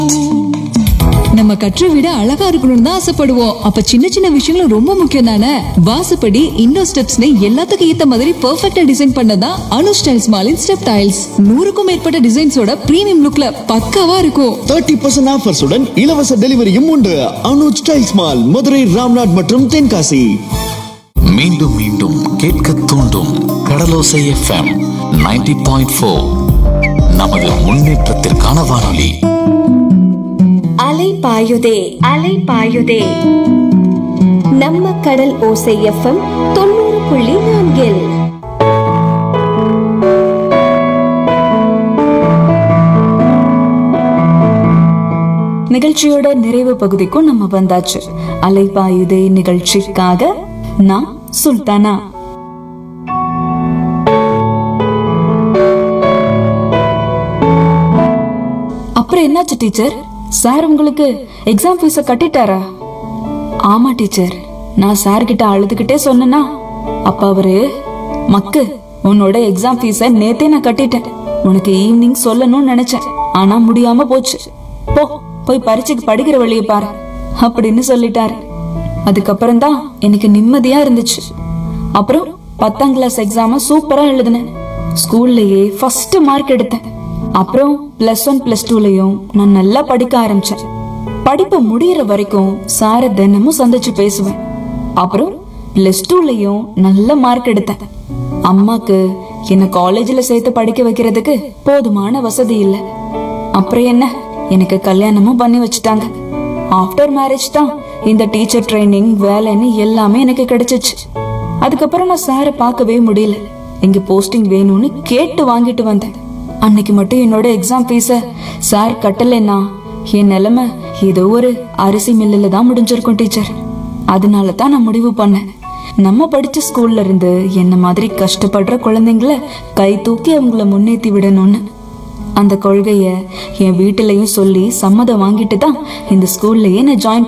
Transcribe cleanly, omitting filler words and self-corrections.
நம்ம கற்ற விட அழகா இருக்கணும்னு தான் ஆசைப்படுவோம். அப்ப சின்ன சின்ன விஷயங்களும் ரொம்ப முக்கியம் தானே. வாசப்படி, இண்டோ ஸ்டெப்ஸ்னு எல்லாத்துக்கும் ஏத்த மாதிரி பெர்ஃபெக்ட்டா டிசைன் பண்ணதான் அனு ஸ்டைல்ஸ் மாலின் ஸ்டெப் டைல்ஸ். 100க்கும் மேற்பட்ட டிசைன்ஸோட பிரீமியம் லுக்ல பக்காவா இருக்கும். 30% ஆஃபர்ஸுடன் இலவச டெலிவரியும் உண்டு. அனுஜ் டைல்ஸ் மால், மதுரை, ராம்நாட் மற்றும் தென்காசி. மீண்டும் மீண்டும் கேட்க தூண்டும் கடலோசை எஃப்எம் 90.4. நமது முன்னேற்றத்திற்கான வானொலி. அலை பாயுதே அலை பாயுதே. நம்ம கடல் ஓசை எஃப்எம் 90.4. நிகழ்ச்சியோட நிறைவு பகுதிக்கும் நம்ம வந்தாச்சு. அலைபாயுதே நிகழ்ச்சிக்காக நான் சுல்தானா. அப்புறம் என்னாச்சு டீச்சர்? சார் உங்களுக்கு எக்ஸாம் ஃபீஸ கட்டிட்டாரா? ஆமா டீச்சர், நான் சார் கிட்ட அழுதுகிட்டே சொன்னேனா, அப்ப அவரு, மக்கு உன்னோட எக்ஸாம் ஃபீஸ நேத்தே நான் கட்டிட்டேன், உனக்கு ஈவினிங் சொல்லணும்னு நினைச்சேன், ஆனா முடியாம போச்சு, போய் பரீட்சைக்கு படிக்கிற வழியை பாரு அப்படின்னு சொல்லிட்டாரு. அதுக்கப்புறம் தான் எனக்கு நிம்மதியா இருந்துச்சு. அப்புறம் 10ஆம் கிளாஸ் எக்ஸாம சூப்பரா எழுதினேன். ஸ்கூல்லயே ஃபர்ஸ்ட் மார்க் எடுத்தேன். அப்புறம் +1 +2லயும் நான் நல்லா படிக்க ஆரம்பிச்சேன். படிப்பு முடியற வரைக்கும் சார தினமும் சந்திச்சு பேசுவேன். அப்புறம் +2லயும் நல்ல மார்க் எடுத்தேன். அம்மாக்கு என்ன காலேஜ்ல சேர்த்து படிக்க வைக்கிறதுக்கு போதுமான வசதி இல்ல. அப்புறம் என்ன, எனக்கு கல்யாணமும் பண்ணி வச்சுட்டாங்க. ஆஃப்டர் மேரேஜ் தான் இந்த டீச்சர் ட்ரைனிங் வேலைன்னு எல்லாமே எனக்கு கிடைச்சிச்சு. அதுக்கப்புறம் நான் சாரை பார்க்கவே முடியல. இங்க போஸ்டிங் வேணும்னு கேட்டு வாங்கிட்டு வந்தேன். அன்னைக்கு மட்டும் என்னோட எக்ஸாம் ஃபீஸ சார் கட்டலைன்னா என் நிலைமை ஏதோ ஒரு அரிசி மில்லுல தான் முடிஞ்சிருக்கும் டீச்சர். அதனால தான் நான் முடிவு பண்ணேன், நம்ம படிச்ச ஸ்கூல்ல இருந்து என்ன மாதிரி கஷ்டப்படுற குழந்தைங்கள கை தூக்கி அவங்கள முன்னேற்றி விடணும்னு. அந்த கொள்கைய என் வீட்டிலையும் சொல்லி சம்மதம் வாங்கிட்டு தான் இந்த ஸ்கூல்லயே நான் ஜாயின்